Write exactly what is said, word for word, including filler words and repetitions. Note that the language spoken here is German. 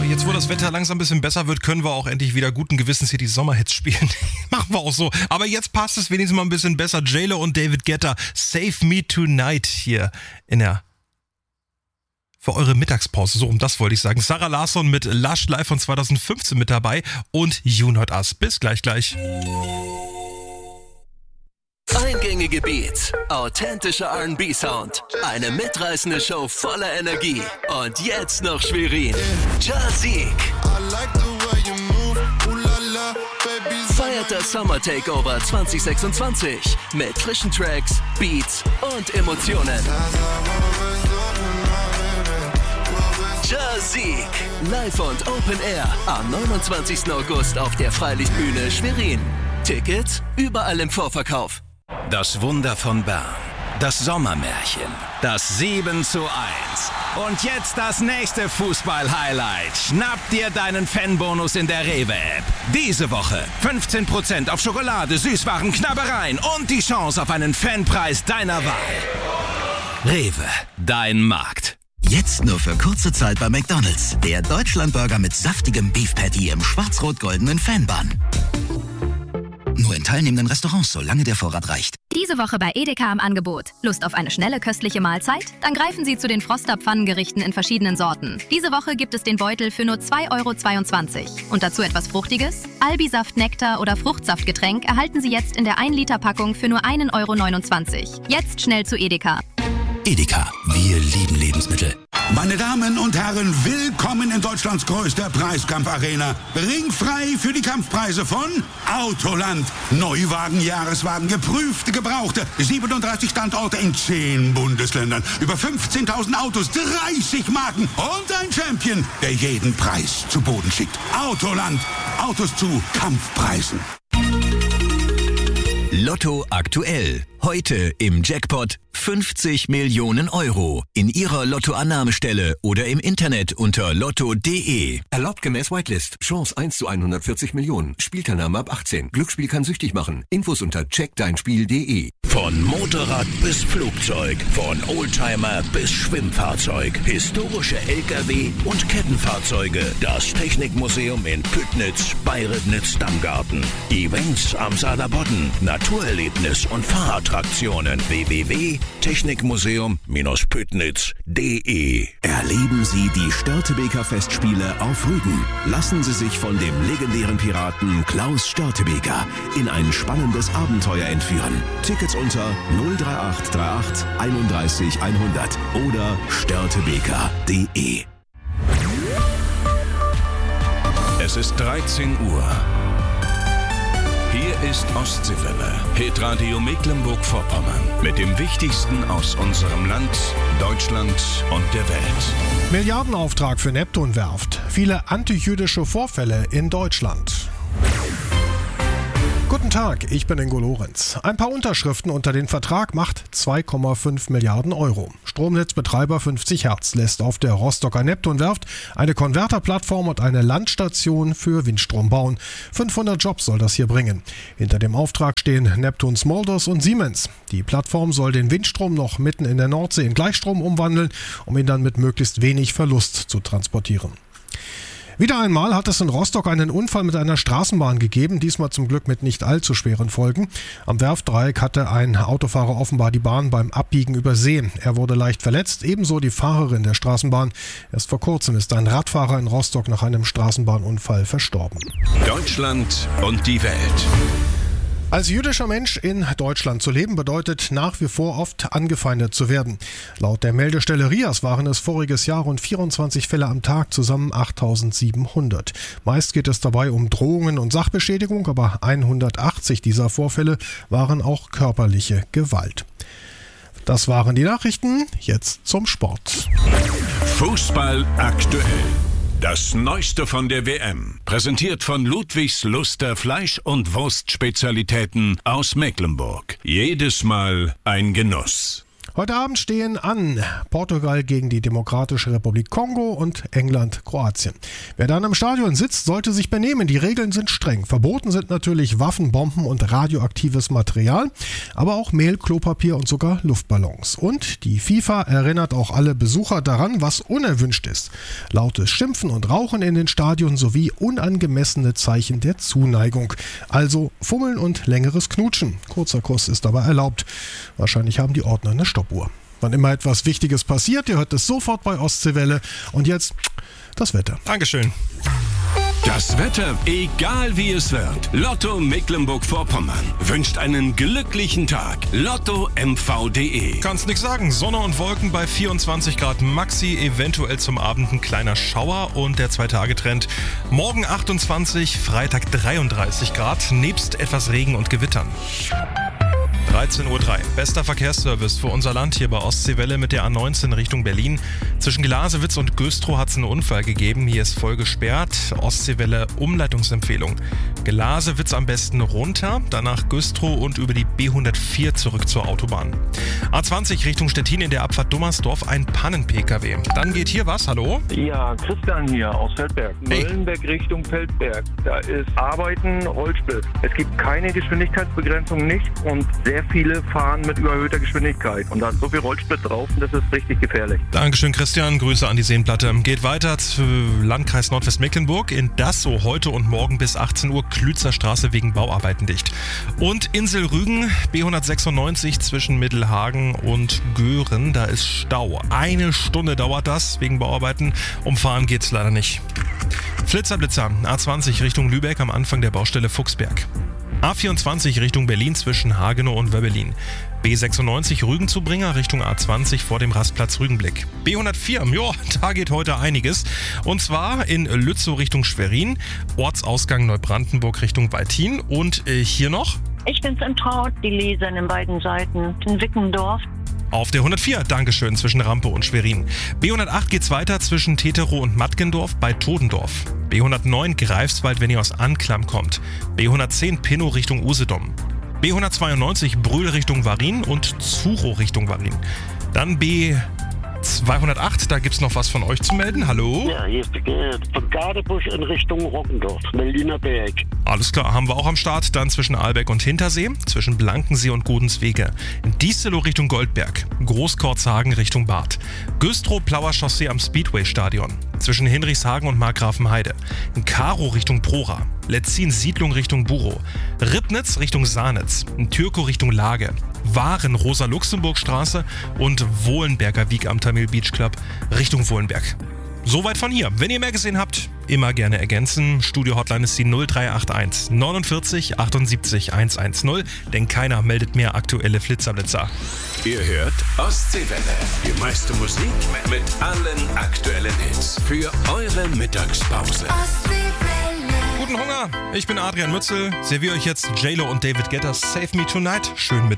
jetzt wo das Wetter langsam ein bisschen besser wird, können wir auch endlich wieder guten Gewissens hier die Sommerhits spielen. Machen wir auch so. Aber jetzt passt es wenigstens mal ein bisschen besser. J-Lo und David Guetta, Save Me Tonight hier in der... für eure Mittagspause, so um das wollte ich sagen. Sarah Larsson mit Lush Live von zwanzig fünfzehn mit dabei und You Not Us. Bis gleich gleich. Eingängige Beats, authentischer R and B-Sound, eine mitreißende Show voller Energie und jetzt noch Schwerin. Jazik feiert das Summer Takeover zwanzig sechsundzwanzig mit frischen Tracks, Beats und Emotionen. Jazik, live und Open Air am neunundzwanzigsten August auf der Freilichtbühne Schwerin. Tickets überall im Vorverkauf. Das Wunder von Bern, das Sommermärchen, das sieben zu eins. Und jetzt das nächste Fußball-Highlight. Schnapp dir deinen Fanbonus in der Rewe-App. Diese Woche fünfzehn Prozent auf Schokolade, Süßwaren, Knabbereien und die Chance auf einen Fanpreis deiner Wahl. Rewe, dein Markt. Jetzt nur für kurze Zeit bei McDonald's. Der Deutschlandburger mit saftigem Beef Patty im schwarz-rot-goldenen Fanbun. Nur in teilnehmenden Restaurants, solange der Vorrat reicht. Diese Woche bei Edeka im Angebot. Lust auf eine schnelle, köstliche Mahlzeit? Dann greifen Sie zu den Froster-Pfannengerichten in verschiedenen Sorten. Diese Woche gibt es den Beutel für nur zwei Euro zweiundzwanzig. Und dazu etwas Fruchtiges? Albi-Saft, Nektar oder Fruchtsaftgetränk erhalten Sie jetzt in der ein Liter Packung für nur ein Euro neunundzwanzig. Jetzt schnell zu Edeka. Edeka, wir lieben Lebensmittel. Meine Damen und Herren, willkommen in Deutschlands größter Preiskampfarena. Ringfrei für die Kampfpreise von Autoland. Neuwagen, Jahreswagen, geprüfte, gebrauchte. siebenunddreißig Standorte in zehn Bundesländern. Über fünfzehntausend Autos, dreißig Marken und ein Champion, der jeden Preis zu Boden schickt. Autoland. Autos zu Kampfpreisen. Lotto aktuell. Heute im Jackpot fünfzig Millionen Euro. In Ihrer Lottoannahmestelle oder im Internet unter lotto punkt de. Erlaubt gemäß Whitelist. Chance eins zu hundertvierzig Millionen. Spielteilnahme ab achtzehn. Glücksspiel kann süchtig machen. Infos unter check dein spiel punkt de. Von Motorrad bis Flugzeug, von Oldtimer bis Schwimmfahrzeug, historische L K W und Kettenfahrzeuge. Das Technikmuseum in Püttnitz bei Ribnitz-Dammgarten. Events am Saarlandbodden, Naturerlebnis und Fahrattraktionen. w w w punkt technikmuseum Püttnitz punkt de. Erleben Sie die Störtebeker Festspiele auf Rügen. Lassen Sie sich von dem legendären Piraten Klaus Störtebeker in ein spannendes Abenteuer entführen. Tickets unter null drei acht drei acht einunddreißig hundert oder störtebeker punkt de. Es ist dreizehn Uhr. Hier ist Ostseewelle, Hitradio Mecklenburg-Vorpommern. Mit dem Wichtigsten aus unserem Land, Deutschland und der Welt. Milliardenauftrag für Neptunwerft. Viele antijüdische Vorfälle in Deutschland. Guten Tag, ich bin Ingo Lorenz. Ein paar Unterschriften unter den Vertrag macht zwei Komma fünf Milliarden Euro. Stromnetzbetreiber fünfzig Hertz lässt auf der Rostocker Neptunwerft eine Konverterplattform und eine Landstation für Windstrom bauen. fünfhundert Jobs soll das hier bringen. Hinter dem Auftrag stehen Neptun Smulders und Siemens. Die Plattform soll den Windstrom noch mitten in der Nordsee in Gleichstrom umwandeln, um ihn dann mit möglichst wenig Verlust zu transportieren. Wieder einmal hat es in Rostock einen Unfall mit einer Straßenbahn gegeben, diesmal zum Glück mit nicht allzu schweren Folgen. Am Werftdreieck hatte ein Autofahrer offenbar die Bahn beim Abbiegen übersehen. Er wurde leicht verletzt, ebenso die Fahrerin der Straßenbahn. Erst vor kurzem ist ein Radfahrer in Rostock nach einem Straßenbahnunfall verstorben. Deutschland und die Welt. Als jüdischer Mensch in Deutschland zu leben bedeutet nach wie vor oft angefeindet zu werden. Laut der Meldestelle RIAS waren es voriges Jahr rund vierundzwanzig Fälle am Tag, zusammen achttausendsiebenhundert. Meist geht es dabei um Drohungen und Sachbeschädigung, aber hundertachtzig dieser Vorfälle waren auch körperliche Gewalt. Das waren die Nachrichten, jetzt zum Sport. Fußball aktuell. Das Neueste von der W M, präsentiert von Ludwigs Luster Fleisch- und Wurstspezialitäten aus Mecklenburg. Jedes Mal ein Genuss. Heute Abend stehen an Portugal gegen die Demokratische Republik Kongo und England, Kroatien. Wer dann im Stadion sitzt, sollte sich benehmen. Die Regeln sind streng. Verboten sind natürlich Waffen, Bomben und radioaktives Material, aber auch Mehl, Klopapier und sogar Luftballons. Und die FIFA erinnert auch alle Besucher daran, was unerwünscht ist. Lautes Schimpfen und Rauchen in den Stadien sowie unangemessene Zeichen der Zuneigung. Also Fummeln und längeres Knutschen. Kurzer Kuss ist aber erlaubt. Wahrscheinlich haben die Ordner eine Stoppuhr. Wann immer etwas Wichtiges passiert, ihr hört es sofort bei Ostseewelle. Und jetzt das Wetter. Dankeschön. Das Wetter, egal wie es wird. Lotto Mecklenburg-Vorpommern wünscht einen glücklichen Tag. Lotto M V punkt de. Kannst nix sagen. Sonne und Wolken bei vierundzwanzig Grad Maxi, eventuell zum Abend ein kleiner Schauer und der Zwei-Tage-Trend. Morgen achtundzwanzig, Freitag dreiunddreißig Grad, nebst etwas Regen und Gewittern. dreizehn Uhr drei. Bester Verkehrsservice für unser Land hier bei Ostseewelle mit der A neunzehn Richtung Berlin. Zwischen Glasewitz und Güstrow hat es einen Unfall gegeben. Hier ist voll gesperrt. Ostseewelle Umleitungsempfehlung. Glasewitz am besten runter, danach Güstrow und über die B hundertvier zurück zur Autobahn. A zwanzig Richtung Stettin in der Abfahrt Dummersdorf ein Pannen-P K W. Dann geht hier was, hallo? Ja, Christian hier aus Feldberg. Hey. Möllenberg Richtung Feldberg. Da ist Arbeiten, Rollsplit. Es gibt keine Geschwindigkeitsbegrenzung, nicht, und sehr viele fahren mit überhöhter Geschwindigkeit. Und da ist so viel Rollsplit drauf, das ist richtig gefährlich. Dankeschön, Christian. Grüße an die Seenplatte. Geht weiter zu Landkreis Nordwestmecklenburg. In Dassow heute und morgen bis achtzehn Uhr Klützer Straße wegen Bauarbeiten dicht. Und Insel Rügen, B hundertsechsundneunzig zwischen Mittelhagen und Göhren. Da ist Stau. Eine Stunde dauert das wegen Bauarbeiten. Umfahren geht's leider nicht. Flitzerblitzer, A zwanzig Richtung Lübeck am Anfang der Baustelle Fuchsberg. A vierundzwanzig Richtung Berlin zwischen Hagenow und Wöbbelin. B sechsundneunzig Rügenzubringer Richtung A zwanzig vor dem Rastplatz Rügenblick. B hundertvier, ja, da geht heute einiges. Und zwar in Lützow Richtung Schwerin, Ortsausgang Neubrandenburg Richtung Waltin und äh, hier noch. Ich bin's im Traut, die Leser an den beiden Seiten, in Wickendorf. Auf der hundertvier, Dankeschön, zwischen Rampe und Schwerin. B hundertacht geht's weiter zwischen Teterow und Mattgendorf bei Todendorf. B hundertneun Greifswald, wenn ihr aus Anklam kommt. B hundertzehn Pinnow Richtung Usedom. B hundertzweiundneunzig Brühl Richtung Warin und Zurow Richtung Warin. Dann B zweihundertacht, da gibt's noch was von euch zu melden. Hallo? Ja, hier ist der von Gadebusch in Richtung Rockendorf, Berliner Berg. Alles klar, haben wir auch am Start. Dann zwischen Ahlbeck und Hintersee, zwischen Blankensee und Godenswege. Diestelow Richtung Goldberg, Großkorzhagen Richtung Bad. Güstrow Plauer Chaussee am Speedway-Stadion. Zwischen Hinrichshagen und Markgrafenheide. Karow Richtung Prora. Letzin Siedlung Richtung Burow. Ribnitz Richtung Sahnitz. Türkow Richtung Lage. Waren Rosa-Luxemburg-Straße und Wohlenberger Wieg am Tamil Beach Club Richtung Wohlenberg. Soweit von hier. Wenn ihr mehr gesehen habt, immer gerne ergänzen. Studio-Hotline ist die null drei acht eins neunundvierzig achtundsiebzig hundertzehn, denn keiner meldet mehr aktuelle Flitzerblitzer. Ihr hört Ostseewelle. Die meiste Musik mit allen aktuellen Hits für eure Mittagspause. Guten Hunger, ich bin Adrian Mützel. Serviere euch jetzt J-Lo und David Guetta Save Me Tonight. Schön mit